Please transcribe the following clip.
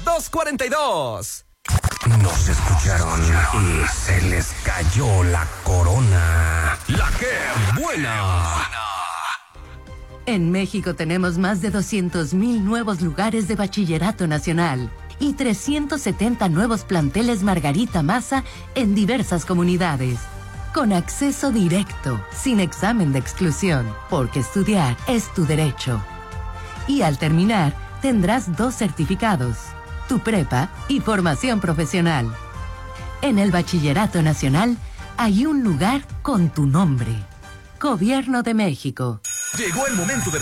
242. Nos escucharon y se les cayó la corona. ¡La que buena! En México tenemos más de 200,000 nuevos lugares de bachillerato nacional y 370 nuevos planteles Margarita Maza en diversas comunidades. Con acceso directo, sin examen de exclusión, porque estudiar es tu derecho. Y al terminar, tendrás 2 certificados, tu prepa y formación profesional. En el Bachillerato Nacional hay un lugar con tu nombre. Gobierno de México. Llegó el momento de